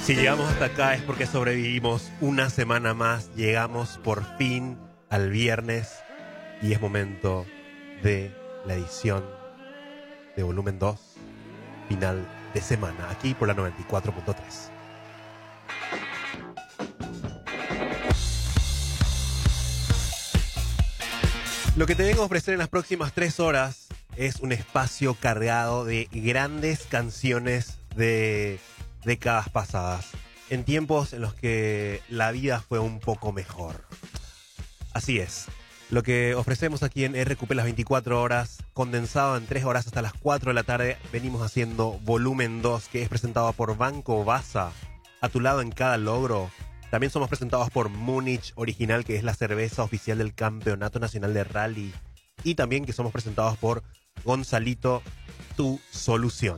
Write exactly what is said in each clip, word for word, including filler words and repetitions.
Si llegamos hasta acá es porque sobrevivimos una semana más. Llegamos por fin al viernes y es momento de la edición de volumen dos, final de semana, aquí por la noventa y cuatro punto tres. Lo que te vengo a ofrecer en las próximas tres horas es un espacio cargado de grandes canciones de décadas pasadas, en tiempos en los que la vida fue un poco mejor. Así es, lo que ofrecemos aquí en R Q P las veinticuatro horas, condensado en tres horas hasta las cuatro de la tarde, venimos haciendo volumen dos, que es presentado por Banco Baza, a tu lado en cada logro. También somos presentados por Múnich Original, que es la cerveza oficial del Campeonato Nacional de Rally. Y también que somos presentados por Gonzalito, tu solución.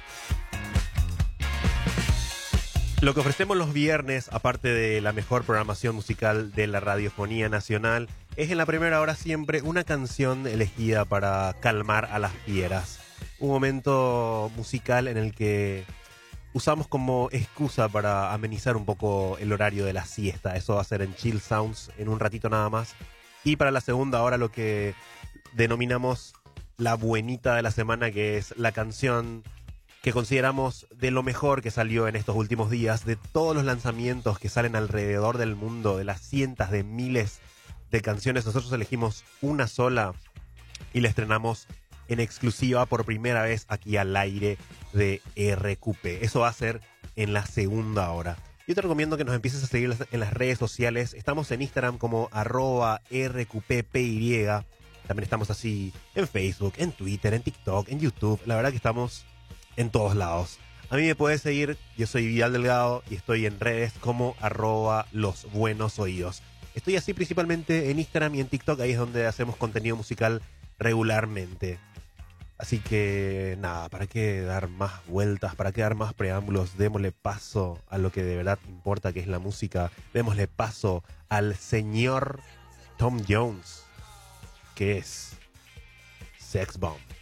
Lo que ofrecemos los viernes, aparte de la mejor programación musical de la radiofonía nacional, es en la primera hora siempre una canción elegida para calmar a las fieras. Un momento musical en el que usamos como excusa para amenizar un poco el horario de la siesta. Eso va a ser en Chill Sounds en un ratito nada más. Y para la segunda hora lo que denominamos la buenita de la semana, que es la canción que consideramos de lo mejor que salió en estos últimos días, de todos los lanzamientos que salen alrededor del mundo, de las cientos de miles de canciones. Nosotros elegimos una sola y la estrenamos en exclusiva por primera vez aquí al aire de R Q P. Eso va a ser en la segunda hora. Yo te recomiendo que nos empieces a seguir en las redes sociales. Estamos en Instagram como arroba R Q P P Y. También estamos así en Facebook, en Twitter, en TikTok, en YouTube. La verdad que estamos en todos lados. A mí me puedes seguir, yo soy Vidal Delgado y estoy en redes como arroba los buenos oídos. Estoy así principalmente en Instagram y en TikTok, ahí es donde hacemos contenido musical regularmente. Así que nada, ¿para qué dar más vueltas? ¿Para qué dar más preámbulos? Démosle paso a lo que de verdad importa, que es la música. Démosle paso al señor Tom Jones, que es Sex Bomb.